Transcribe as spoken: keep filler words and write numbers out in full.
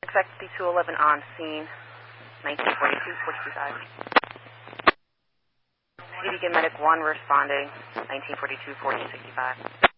X fifty-two eleven on scene, nineteen forty-two, four two five. C D G Medic one responding, nineteen forty-two, fourteen sixty-five.